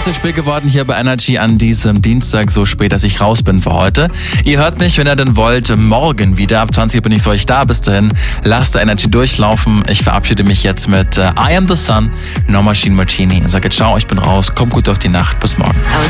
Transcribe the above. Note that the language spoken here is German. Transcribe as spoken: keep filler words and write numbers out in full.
zu spät geworden hier bei Energy an diesem Dienstag, so spät, dass ich raus bin für heute. Ihr hört mich, wenn ihr denn wollt, morgen wieder. Ab zwanzig Uhr bin ich für euch da. Bis dahin, lasst Energy durchlaufen. Ich verabschiede mich jetzt mit äh, I Am The Sun, No Machine Martini. Und sage ciao, ich bin raus. Kommt gut durch die Nacht. Bis morgen.